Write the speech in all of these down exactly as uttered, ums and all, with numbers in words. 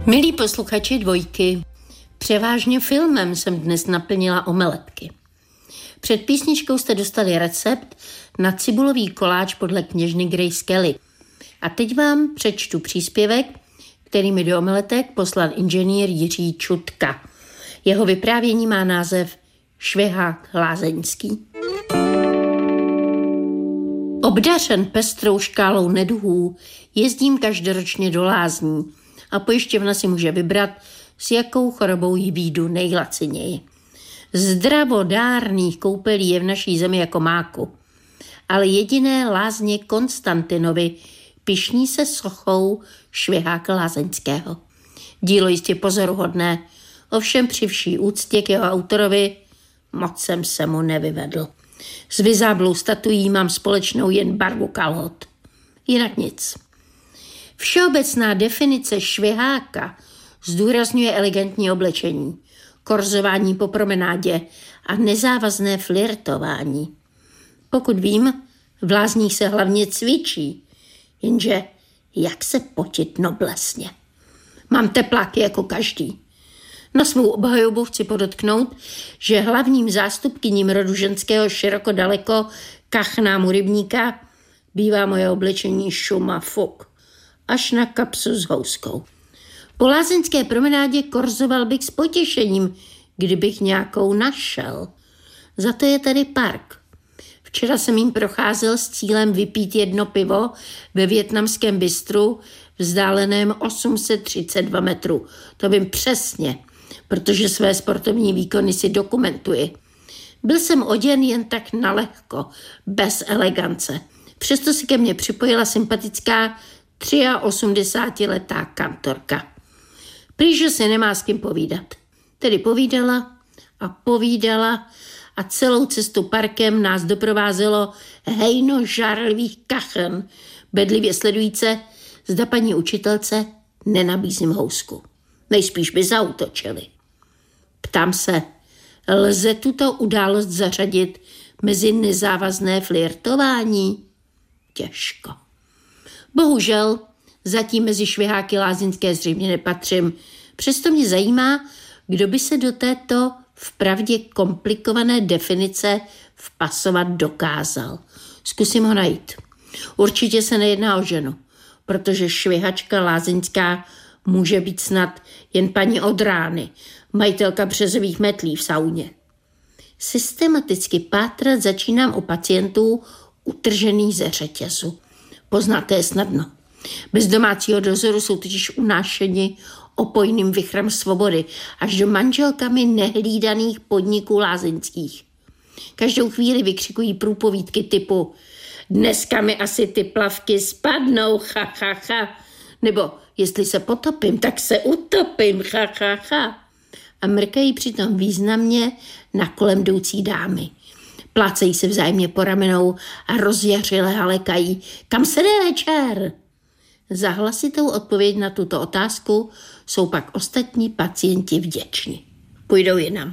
Milí posluchači Dvojky, převážně filmem jsem dnes naplnila omeletky. Před písničkou jste dostali recept na cibulový koláč podle kněžny Grace Kelly. A teď vám přečtu příspěvek, který mi do omeletek poslal inženýr Jiří Čutka. Jeho vyprávění má název Švihák lázeňský. Obdařen pestrou škálou neduhů jezdím každoročně do lázní a pojišťovna si může vybrat, s jakou chorobou jí výjdu nejlaciněji. Zdravodárných koupelí je v naší zemi jako máku, ale jediné lázně Konstantinovi pyšní se sochou Šviháka lázeňského. Dílo jistě pozoruhodné, ovšem při vší úctě k jeho autorovi moc jsem se mu nevyvedl. S vyzáblou statuí mám společnou jen barvu kalhot. Jinak nic. Všeobecná definice šviháka zdůrazňuje elegantní oblečení, korzování po promenádě a nezávazné flirtování. Pokud vím, v lázních se hlavně cvičí, jenže jak se potit noblesně. Mám tepláky jako každý. Na svou obhajobu chci podotknout, že hlavním zástupkyním rodu ženského široko daleko kachnámu rybníka bývá moje oblečení šuma fuk, až na kapsu s houskou. Po lázeňské promenádě korzoval bych s potěšením, kdybych nějakou našel. Za to je tady park. Včera jsem jim procházel s cílem vypít jedno pivo ve vietnamském bistru vzdáleném osm set třicet dva metrů. To vím přesně, protože své sportovní výkony si dokumentuji. Byl jsem oděn jen tak nalehko, bez elegance. Přesto si ke mně připojila sympatická osmdesátiletá kantorka. Prýže se nemá s kým povídat. Tedy povídala a povídala a celou cestu parkem nás doprovázelo hejno žárlivých kachen, bedlivě sledujíce, zda paní učitelce nenabízím housku. Nejspíš by zaútočili. Ptám se, lze tuto událost zařadit mezi nezávazné flirtování? Těžko. Bohužel zatím mezi šviháky lázeňské zřejmě nepatřím. Přesto mě zajímá, kdo by se do této vpravdě komplikované definice vpasovat dokázal. Zkusím ho najít. Určitě se nejedná o ženu, protože švihačka lázeňská může být snad jen paní od rány, majitelka březových metlí v sauně. Systematicky pátrat začínám u pacientů utržených ze řetězu. Poznáte je snadno. Bez domácího dozoru jsou totiž unášeni opojným vichrem svobody až do manželkami nehlídaných podniků lázeňských. Každou chvíli vykřikují průpovídky typu dneska mi asi ty plavky spadnou, ha, ha, ha. Nebo jestli se potopím, tak se utopím, ha, ha, ha. A mrkají přitom významně na kolem jdoucí dámy. Plácejí se vzájemně po ramenou a rozjařile halekají. Kam se jde večer? Za hlasitou odpověď na tuto otázku jsou pak ostatní pacienti vděční. Půjdou jinam.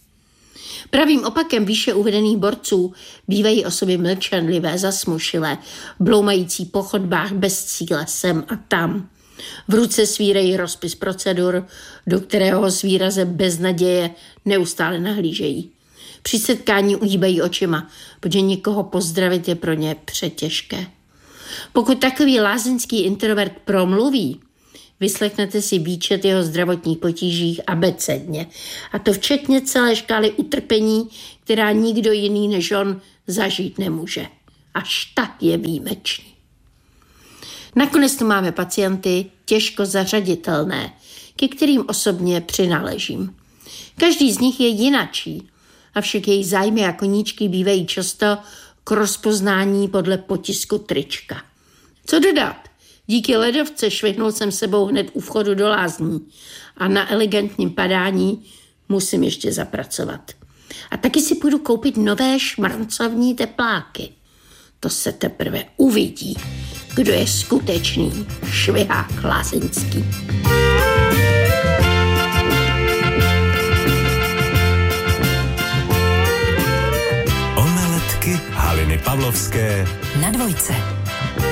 Pravým opakem výše uvedených borců bývají osoby mlčenlivé, zasmušilé, bloumající po chodbách bez cíle sem a tam. V ruce svírají rozpis procedur, do kterého s výrazem beznaděje neustále nahlížejí. Při setkání uhýbají očima, protože někoho pozdravit je pro ně přetěžké. Pokud takový lázeňský introvert promluví, vyslechnete si výčet jeho zdravotních potížích abecedně. A to včetně celé škály utrpení, která nikdo jiný než on zažít nemůže. Až tak je výjimečný. Nakonec tu máme pacienty těžko zařaditelné, ke kterým osobně přináležím. Každý z nich je jinačí, avšak jejich zájmy a koníčky bývají často k rozpoznání podle potisku trička. Co dodat? Díky ledovce švihnul jsem sebou hned u vchodu do lázní a na elegantním padání musím ještě zapracovat. A taky si půjdu koupit nové šmrncovní tepláky. To se teprve uvidí, kdo je skutečný švihák lázeňský. Omeletky Haliny Pavlovské na Dvojce.